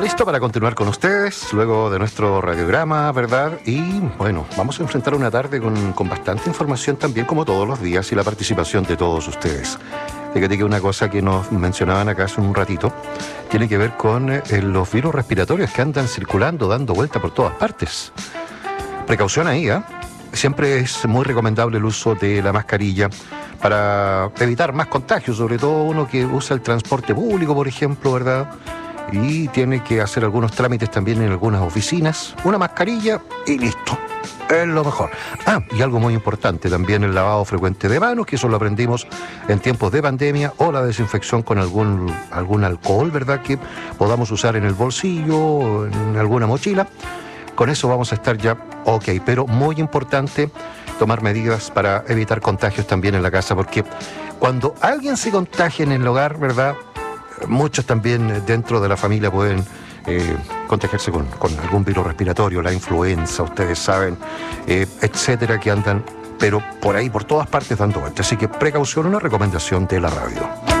listo para continuar con ustedes, luego de nuestro radiograma, ¿verdad? Y bueno, vamos a enfrentar una tarde con bastante información también, como todos los días, y la participación de todos ustedes. Fíjate que una cosa que nos mencionaban acá hace un ratito tiene que ver con los virus respiratorios que andan circulando, dando vuelta por todas partes. Precaución ahí, ¿eh? Siempre es muy recomendable el uso de la mascarilla para evitar más contagios, sobre todo uno que usa el transporte público, por ejemplo, ¿verdad? Y tiene que hacer algunos trámites también en algunas oficinas. Una mascarilla y listo. Es lo mejor. Y algo muy importante también, el lavado frecuente de manos, que eso lo aprendimos en tiempos de pandemia, o la desinfección con algún alcohol, ¿verdad? Que podamos usar en el bolsillo, en alguna mochila. Con eso vamos a estar ya ok, pero muy importante tomar medidas para evitar contagios también en la casa, porque cuando alguien se contagia en el hogar, ¿verdad? Muchos también dentro de la familia pueden contagiarse con algún virus respiratorio, la influenza, ustedes saben, etcétera, que andan, pero por ahí, por todas partes dando vueltas. Así que precaución, una recomendación de la radio.